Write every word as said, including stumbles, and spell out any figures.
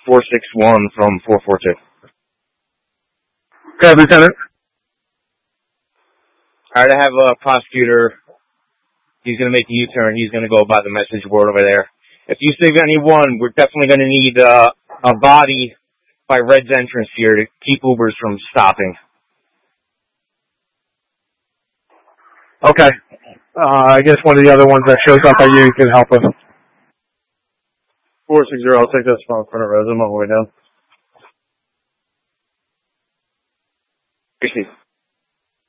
four six one from four four two. Okay, Lieutenant. All right, I have a prosecutor. He's going to make a U-turn. He's going to go by the message board over there. If you save anyone, we're definitely going to need uh, a body by Red's entrance here to keep Ubers from stopping. Okay. Uh, I guess one of the other ones that shows up by you can help us. four six zero, I'll take this phone in front of Rose. I'm on my way down. Receive.